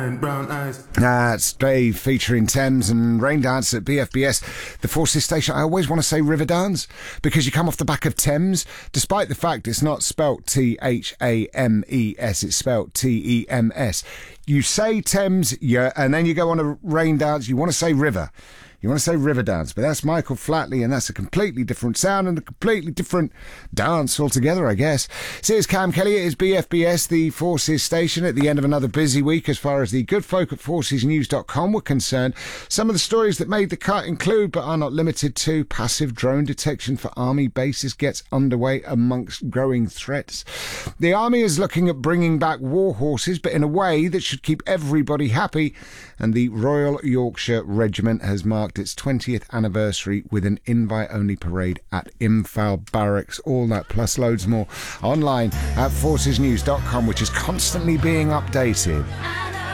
And brown eyes. That's Dave featuring Thames and Rain Dance at BFBS, the Forces station. I always want to say River Dance because you come off the back of Thames, despite the fact it's not spelt Thames, it's spelt Tems. You say Thames, yeah, and then you go on a Rain Dance, you want to say River. You want to say River Dance, but that's Michael Flatley, and that's a completely different sound and a completely different dance altogether, I guess. So here's Cam Kelly. It is BFBS, the Forces station, at the end of another busy week as far as the good folk at forcesnews.com were concerned. Some of the stories that made the cut include, but are not limited to, passive drone detection for army bases gets underway amongst growing threats. The army is looking at bringing back war horses, but in a way that should keep everybody happy, and the Royal Yorkshire Regiment has marked its 20th anniversary with an invite-only parade at Imphal Barracks. All that plus loads more online at forcesnews.com, which is constantly being updated.